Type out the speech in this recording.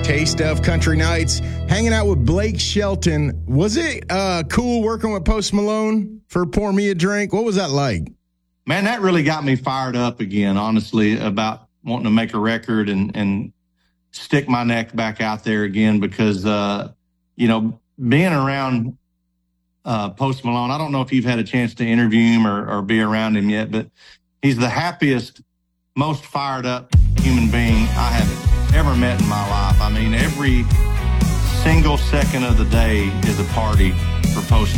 taste of Country Nights, hanging out with Blake Shelton. Was it cool working with Post Malone for Pour Me a Drink? What was that like? Man, that really got me fired up again, honestly, about wanting to make a record and stick my neck back out there again because, being around Post Malone, I don't know if you've had a chance to interview him or be around him yet, but he's the happiest, most fired up human being I have ever met in my life. I mean, every single second of the day is a party for Post